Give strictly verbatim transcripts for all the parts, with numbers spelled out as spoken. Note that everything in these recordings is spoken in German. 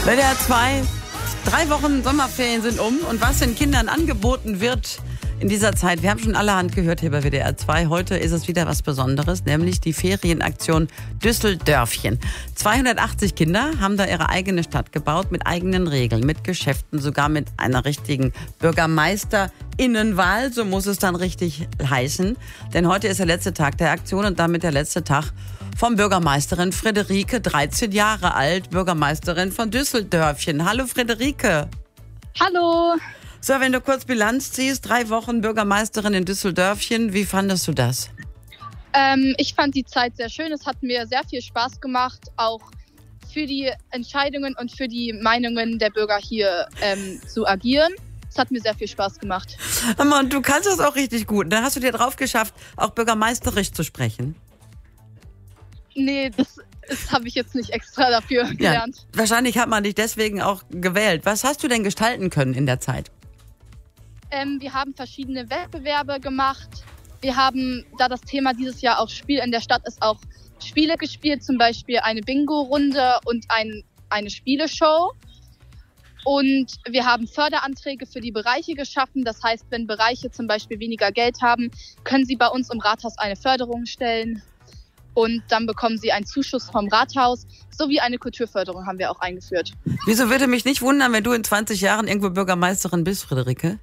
W D R zwei, drei Wochen Sommerferien sind um und was den Kindern angeboten wird in dieser Zeit. Wir haben schon allerhand gehört hier bei W D R zwei. Heute ist es wieder was Besonderes, nämlich die Ferienaktion Düsseldörfchen. zweihundertachtzig Kinder haben da ihre eigene Stadt gebaut mit eigenen Regeln, mit Geschäften, sogar mit einer richtigen BürgermeisterInnenwahl. So muss es dann richtig heißen. Denn heute ist der letzte Tag der Aktion und damit der letzte Tag von Bürgermeisterin Friederike, dreizehn Jahre alt, Bürgermeisterin von Düsseldörfchen. Hallo Friederike. Hallo. So, wenn du kurz Bilanz ziehst, drei Wochen Bürgermeisterin in Düsseldörfchen, wie fandest du das? Ähm, ich fand die Zeit sehr schön. Es hat mir sehr viel Spaß gemacht, auch für die Entscheidungen und für die Meinungen der Bürger hier ähm, zu agieren. Es hat mir sehr viel Spaß gemacht. Und du kannst das auch richtig gut. Dann hast du dir drauf geschafft, auch bürgermeisterisch zu sprechen. Nee, das, das habe ich jetzt nicht extra dafür gelernt. Ja, wahrscheinlich hat man dich deswegen auch gewählt. Was hast du denn gestalten können in der Zeit? Ähm, wir haben verschiedene Wettbewerbe gemacht. Wir haben, da das Thema dieses Jahr auch Spiel in der Stadt ist, auch Spiele gespielt, zum Beispiel eine Bingo-Runde und ein, eine Spieleshow. Und wir haben Förderanträge für die Bereiche geschaffen. Das heißt, wenn Bereiche zum Beispiel weniger Geld haben, können sie bei uns im Rathaus eine Förderung stellen. Und dann bekommen sie einen Zuschuss vom Rathaus, sowie eine Kulturförderung haben wir auch eingeführt. Wieso würde mich nicht wundern, wenn du in zwanzig Jahren irgendwo Bürgermeisterin bist, Friederike?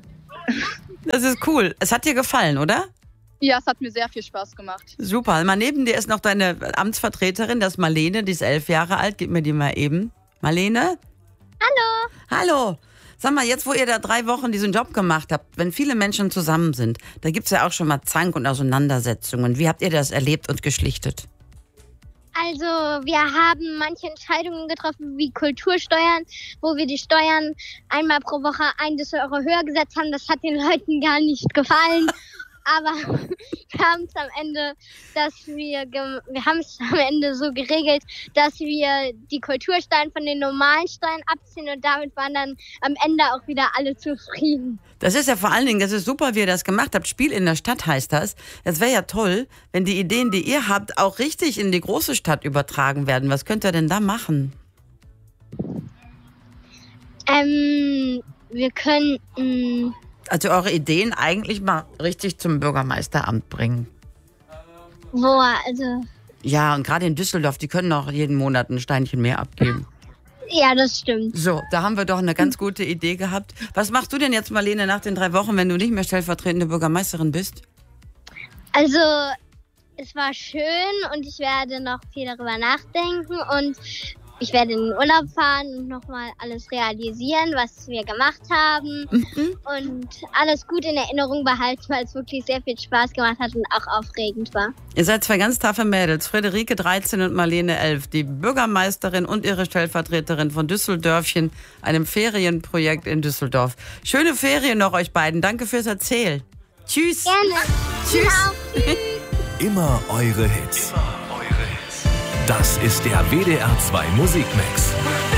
Das ist cool. Es hat dir gefallen, oder? Ja, es hat mir sehr viel Spaß gemacht. Super. Mal neben dir ist noch deine Amtsvertreterin, das ist Marlene, die ist elf Jahre alt. Gib mir die mal eben. Marlene? Hallo. Hallo. Sag mal, jetzt wo ihr da drei Wochen diesen Job gemacht habt, wenn viele Menschen zusammen sind, da gibt's ja auch schon mal Zank und Auseinandersetzungen. Wie habt ihr das erlebt und geschlichtet? Also wir haben manche Entscheidungen getroffen, wie Kultursteuern, wo wir die Steuern einmal pro Woche ein bis zwei Euro höher gesetzt haben. Das hat den Leuten gar nicht gefallen. Aber wir haben es am Ende, dass wir, wir haben es am Ende so geregelt, dass wir die Kultursteuern von den normalen Steuern abziehen und damit waren dann am Ende auch wieder alle zufrieden. Das ist ja vor allen Dingen, das ist super, wie ihr das gemacht habt. Spiel in der Stadt heißt das. Es wäre ja toll, wenn die Ideen, die ihr habt, auch richtig in die große Stadt übertragen werden. Was könnt ihr denn da machen? Ähm, wir könnten... Also eure Ideen eigentlich mal richtig zum Bürgermeisteramt bringen. Wo, also... Ja, und gerade in Düsseldorf, die können auch jeden Monat ein Steinchen mehr abgeben. Ja, das stimmt. So, da haben wir doch eine ganz gute Idee gehabt. Was machst du denn jetzt, Marlene, nach den drei Wochen, wenn du nicht mehr stellvertretende Bürgermeisterin bist? Also, es war schön und ich werde noch viel darüber nachdenken und ich werde in den Urlaub fahren und nochmal alles realisieren, was wir gemacht haben Mhm. und alles gut in Erinnerung behalten, weil es wirklich sehr viel Spaß gemacht hat und auch aufregend war. Ihr seid zwei ganz taffe Mädels, Friederike dreizehn und Marlene elf, die Bürgermeisterin und ihre Stellvertreterin von Düsseldörfchen, einem Ferienprojekt in Düsseldorf. Schöne Ferien noch euch beiden. Danke fürs Erzählen. Tschüss. Gerne. Tschüss. Genau. Immer eure Hits. Das ist der W D R zwei Musikmix.